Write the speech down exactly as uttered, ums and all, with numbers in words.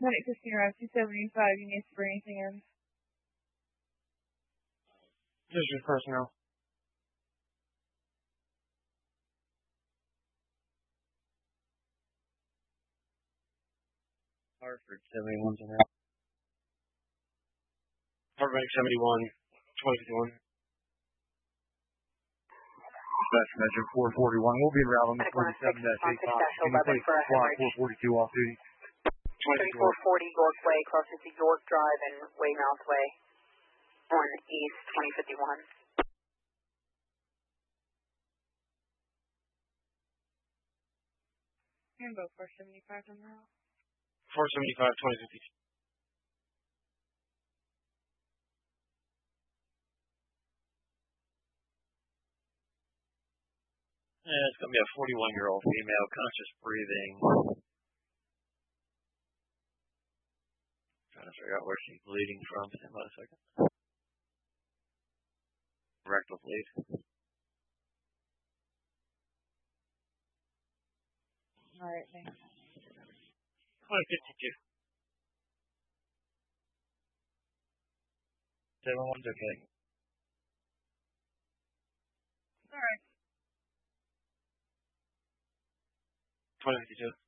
Lieutenant Christina Rice, two seventy-five, you need to bring anything in? Just your personnel. Hartford, seventy-one's in there. Hartford, seventy-one, twenty fifty-one. Dispatch measure four forty-one. We'll be in route on the forty-seven dash eight five. Can you place squad four forty-two off duty? thirty-four forty York Way, closest to York Drive and Weymouth Way. one East, twenty fifty-one. Handbook four seventy-five on the route. four seventy-five, twenty fifty-two. Yeah, it's going to be a forty-one-year-old female, conscious breathing. Trying to figure out where she's bleeding from. Stand by a second. Rectal bleed. All right, thanks. twenty fifty-two. Everyone's okay. All right. twenty fifty-two.